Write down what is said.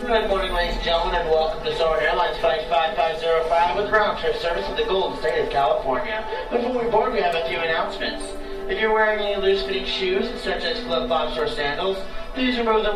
Good morning, ladies and gentlemen, and welcome to Soarin' Airlines Flight 5505 with round-trip service to the Golden State of California. Before we board, we have a few announcements. If you're wearing any loose-fitting shoes, such as flip-flops or sandals, please remove them